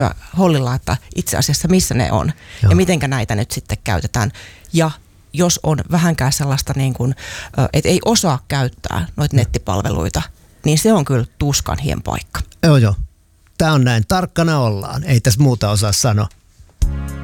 hollilla, että itse asiassa missä ne on ja mitenkä näitä nyt sitten käytetään. Ja jos on vähänkään sellaista, niin kuin, että ei osaa käyttää noita nettipalveluita, niin se on kyllä tuskan hien paikka. Joo. Tämä on näin. Tarkkana ollaan. Ei tässä muuta osaa sanoa.